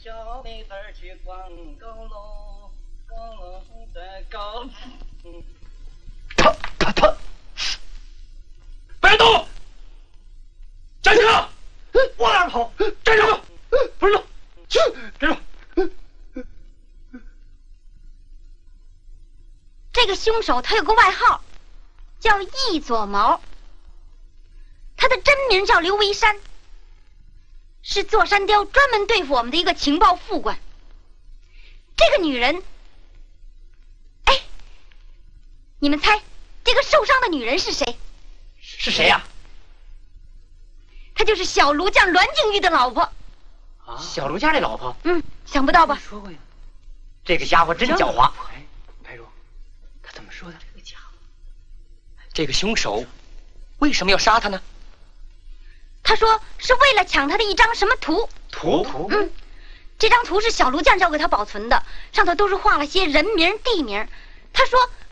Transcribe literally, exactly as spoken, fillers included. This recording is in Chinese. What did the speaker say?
小妹子去逛高楼，高楼在高。 他他他，别动！站住！往哪儿跑？站住！不是动！去！站住！ 这个凶手他有个外号，叫一撮毛。他的真名叫刘维山，是座山雕专门对付我们的一个情报副官。这个女人，哎，你们猜这个受伤的女人是谁？ 是谁呀、啊？ 她就是小卢将栾静玉的老婆。 啊，小卢家的老婆？ 嗯，想不到吧？ 说过呀。这个家伙真狡猾。哎，白茹，他怎么说的？这个家伙，这个凶手为什么要杀他呢？ 他说是为了抢他的一张什么图。 图图？ 嗯，这张图是小卢将交给他保存的，上头都是画了些人名地名。他说